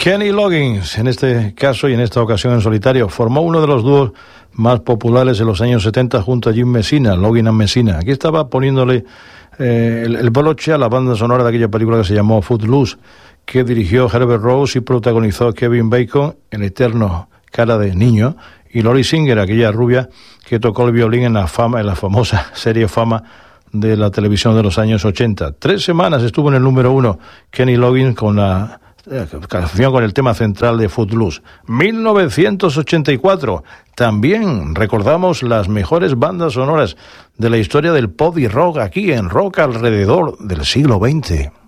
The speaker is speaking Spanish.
Kenny Loggins, en este caso y en esta ocasión en solitario, formó uno de los dúos más populares de los años 70 junto a Jim Messina, Loggins and Messina. Aquí estaba poniéndole el broche a la banda sonora de aquella película que se llamó Footloose, que dirigió Herbert Ross y protagonizó Kevin Bacon, el eterno cara de niño, y Lori Singer, aquella rubia que tocó el violín en la famosa serie Fama de la televisión de los años 80. 3 semanas estuvo en el número 1 Kenny Loggins con la canción con el tema central de Footloose. 1984, también recordamos las mejores bandas sonoras de la historia del pop y rock aquí en Rock Alrededor del siglo XX.